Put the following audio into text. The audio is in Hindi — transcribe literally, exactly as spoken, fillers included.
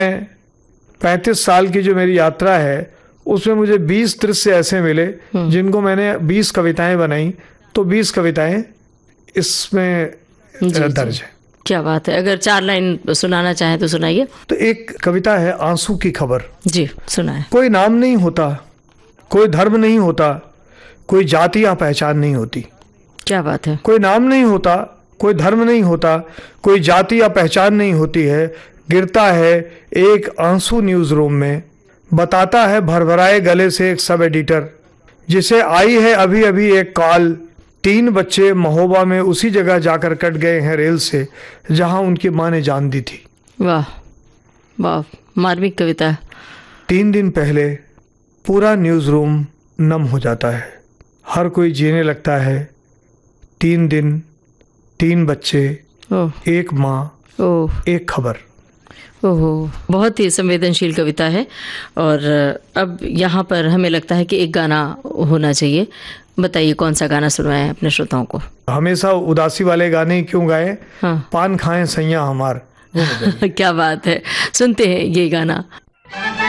पैंतीस साल की जो मेरी यात्रा है उसमें मुझे बीस दृश्य ऐसे मिले जिनको मैंने बीस कविताएं बनाई, तो बीस कविताएं इसमें दर्ज है। क्या बात है। अगर चार लाइन सुनाना चाहें तो सुनाइए। तो एक कविता है आंसू की खबर। जी सुनाए। कोई नाम नहीं होता, कोई धर्म नहीं होता, कोई जाति या पहचान नहीं होती। क्या बात है। कोई नाम नहीं होता, कोई धर्म नहीं होता, कोई जाति या पहचान नहीं होती है। गिरता है एक आंसू न्यूज रूम में, बताता है भरभराए गले से एक सब एडिटर, जिसे आई है अभी अभी एक कॉल, तीन बच्चे महोबा में उसी जगह जाकर कट गए हैं रेल से जहां उनकी मां ने जान दी थी। वाह वाह, मार्मिक कविता। तीन दिन पहले पूरा न्यूज रूम नम हो जाता है, हर कोई जीने लगता है। तीन दिन, तीन बच्चे, एक माँ, एक खबर। ओहो, बहुत ही संवेदनशील कविता है। और अब यहाँ पर हमें लगता है कि एक गाना होना चाहिए। बताइए कौन सा गाना सुनवाएं अपने श्रोताओं को। हमेशा उदासी वाले गाने क्यों गाएं? हाँ। पान खाएं सैया हमार। क्या बात है, सुनते हैं ये गाना।